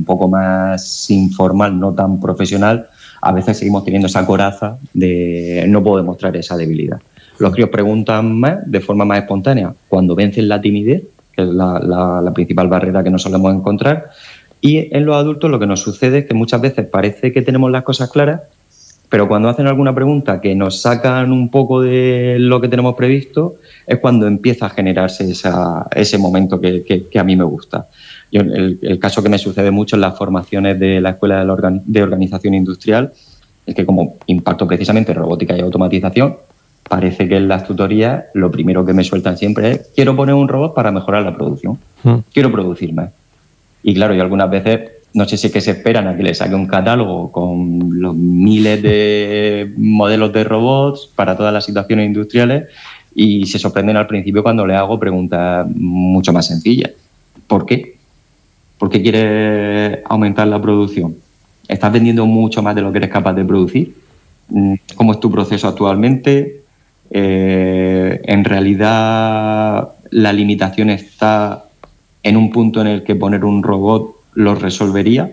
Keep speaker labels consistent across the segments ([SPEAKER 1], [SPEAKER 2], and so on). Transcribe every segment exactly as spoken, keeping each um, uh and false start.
[SPEAKER 1] poco más informal, no tan profesional, a veces seguimos teniendo esa coraza de no puedo demostrar esa debilidad. Los críos preguntan más, de forma más espontánea, cuando vencen la timidez, que es la, la, la principal barrera que nos solemos encontrar. Y en los adultos lo que nos sucede es que muchas veces parece que tenemos las cosas claras, pero cuando hacen alguna pregunta que nos sacan un poco de lo que tenemos previsto, es cuando empieza a generarse esa, ese momento que, que, que a mí me gusta. Yo, el, el caso que me sucede mucho en las formaciones de la Escuela de, la Organ- de Organización Industrial es que, como imparto precisamente robótica y automatización, parece que en las tutorías lo primero que me sueltan siempre es quiero poner un robot para mejorar la producción, mm. quiero producir más. Y claro, yo algunas veces, no sé si es que se esperan a que les saque un catálogo con los miles de modelos de robots para todas las situaciones industriales y se sorprenden al principio cuando les hago preguntas mucho más sencillas. ¿Por qué? ¿Por qué quieres aumentar la producción? ¿Estás vendiendo mucho más de lo que eres capaz de producir? ¿Cómo es tu proceso actualmente? Eh, ¿En realidad la limitación está en un punto en el que poner un robot lo resolvería?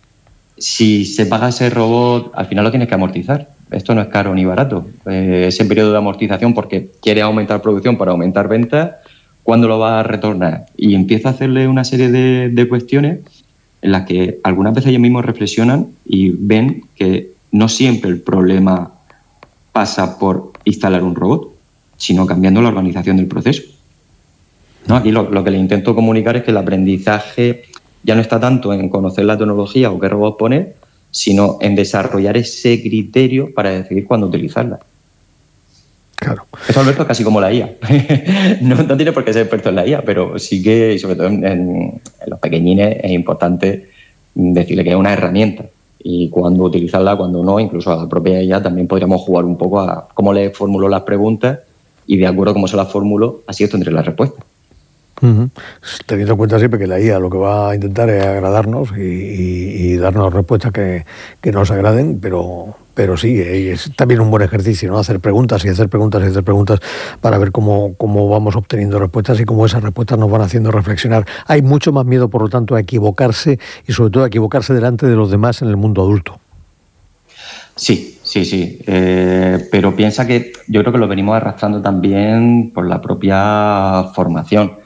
[SPEAKER 1] Si se paga ese robot, al final lo tienes que amortizar. Esto no es caro ni barato. Eh, ese periodo de amortización, porque quieres aumentar producción para aumentar ventas, ¿cuándo lo vas a retornar? Y empieza a hacerle una serie de, de cuestiones en las que algunas veces ellos mismos reflexionan y ven que no siempre el problema pasa por instalar un robot, sino cambiando la organización del proceso. ¿No? Aquí lo, lo que le intento comunicar es que el aprendizaje ya no está tanto en conocer la tecnología o qué robot poner, sino en desarrollar ese criterio para decidir cuándo utilizarla.
[SPEAKER 2] Claro.
[SPEAKER 1] Esto, Alberto, es casi como la I A. no, no tiene por qué ser experto en la I A, pero sí que, y sobre todo en, en, en los pequeñines, es importante decirle que es una herramienta. Y cuándo utilizarla, cuándo no, incluso a la propia I A también podríamos jugar un poco a cómo le formulo las preguntas y de acuerdo a cómo se las formulo, así obtendré la respuesta.
[SPEAKER 2] Uh-huh. Teniendo en cuenta siempre que la I A lo que va a intentar es agradarnos y, y, y darnos respuestas que, que nos agraden, pero, pero sí, es también un buen ejercicio, ¿no? Hacer preguntas y hacer preguntas y hacer preguntas para ver cómo, cómo vamos obteniendo respuestas y cómo esas respuestas nos van haciendo reflexionar. Hay mucho más miedo, por lo tanto, a equivocarse y sobre todo a equivocarse delante de los demás en el mundo adulto.
[SPEAKER 1] Sí, sí, sí. Eh, pero piensa que yo creo que lo venimos arrastrando también por la propia formación.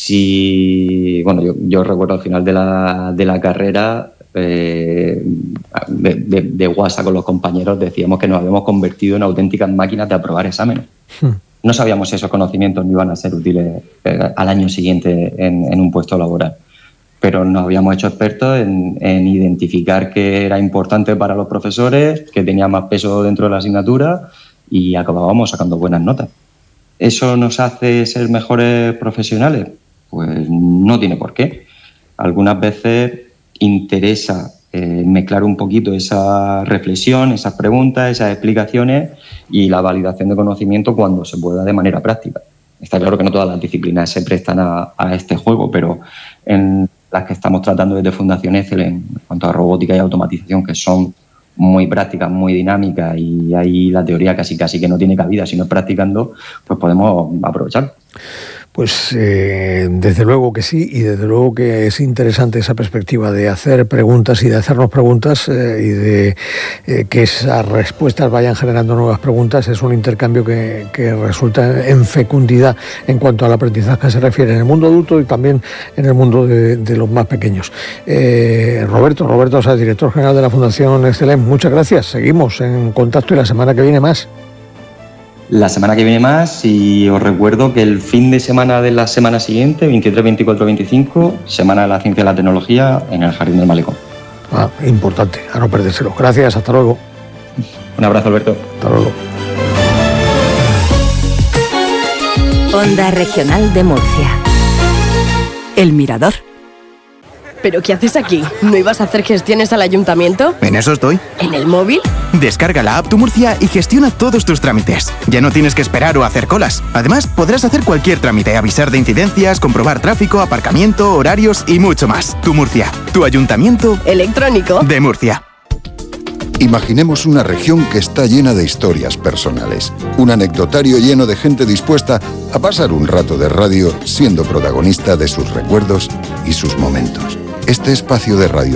[SPEAKER 1] Si, bueno, yo, yo recuerdo al final de la, de la carrera, eh, de, de, de WhatsApp con los compañeros, decíamos que nos habíamos convertido en auténticas máquinas de aprobar exámenes. Hmm. No sabíamos si esos conocimientos no iban a ser útiles eh, al año siguiente en, en un puesto laboral, pero nos habíamos hecho expertos en, en identificar qué era importante para los profesores, qué tenía más peso dentro de la asignatura y acabábamos sacando buenas notas. ¿Eso nos hace ser mejores profesionales? Pues no tiene por qué. Algunas veces interesa eh, mezclar un poquito esa reflexión, esas preguntas, esas explicaciones y la validación de conocimiento cuando se pueda de manera práctica. Está claro que no todas las disciplinas se prestan a, a este juego, pero en las que estamos tratando desde Fundación Excel en cuanto a robótica y automatización, que son muy prácticas, muy dinámicas y ahí la teoría casi casi que no tiene cabida, sino practicando, pues podemos aprovecharlo.
[SPEAKER 2] Pues eh, desde luego que sí, y desde luego que es interesante esa perspectiva de hacer preguntas y de hacernos preguntas eh, y de eh, que esas respuestas vayan generando nuevas preguntas. Es un intercambio que, que resulta en fecundidad en cuanto al aprendizaje se refiere en el mundo adulto y también en el mundo de, de los más pequeños. Eh, Roberto, Roberto, o sea, director general de la Fundación Excel, muchas gracias. Seguimos en contacto y la semana que viene más.
[SPEAKER 1] La semana que viene más, y os recuerdo que el fin de semana de la semana siguiente, veintitrés, veinticuatro, veinticinco, Semana de la Ciencia y la Tecnología en el Jardín del Malecón.
[SPEAKER 2] Ah, importante, a no perdérselo. Gracias, hasta luego.
[SPEAKER 1] Un abrazo, Alberto.
[SPEAKER 2] Hasta luego.
[SPEAKER 3] Onda Regional de Murcia. El Mirador.
[SPEAKER 4] ¿Pero qué haces aquí? ¿No ibas a hacer gestiones al ayuntamiento?
[SPEAKER 5] En eso estoy.
[SPEAKER 4] ¿En el móvil?
[SPEAKER 5] Descarga la app Tu Murcia y gestiona todos tus trámites. Ya no tienes que esperar o hacer colas. Además, podrás hacer cualquier trámite, avisar de incidencias, comprobar tráfico, aparcamiento, horarios y mucho más. Tu Murcia, tu ayuntamiento
[SPEAKER 4] electrónico
[SPEAKER 5] de Murcia.
[SPEAKER 6] Imaginemos una región que está llena de historias personales. Un anecdotario lleno de gente dispuesta a pasar un rato de radio siendo protagonista de sus recuerdos y sus momentos. Este espacio de radio